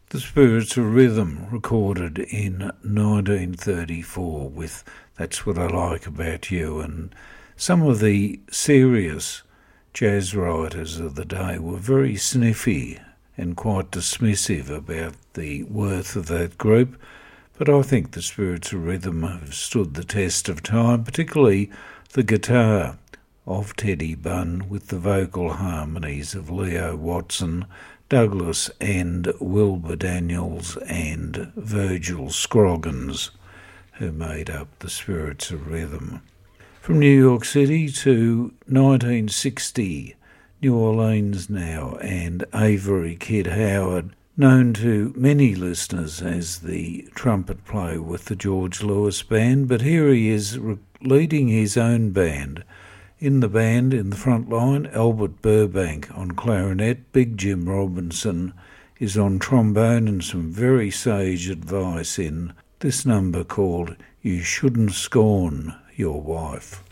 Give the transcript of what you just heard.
The Spirits of Rhythm, recorded in 1934 with That's What I Like About You, and some of the serious jazz writers of the day were very sniffy and quite dismissive about the worth of that group, but I think the Spirits of Rhythm have stood the test of time, particularly the guitar of Teddy Bunn with the vocal harmonies of Leo Watson, Douglas and Wilbur Daniels and Virgil Scroggins, who made up the Spirits of Rhythm. From New York City to 1960, New Orleans now, and Avery Kid Howard, known to many listeners as the trumpet player with the George Lewis Band, but here he is leading his own band. In the band, in the front line, Albert Burbank on clarinet, Big Jim Robinson is on trombone, and some very sage advice in this number called You Shouldn't Scorn Your Wife.